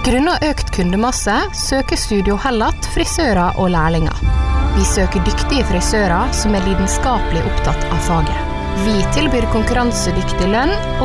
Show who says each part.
Speaker 1: Grunnet økt kundemasse søker Studio Hellat frisører og lærlinger. Vi søker dyktige frisører som lidenskapelig opptatt av faget. Vi tilbyr konkurransedyktig lønn og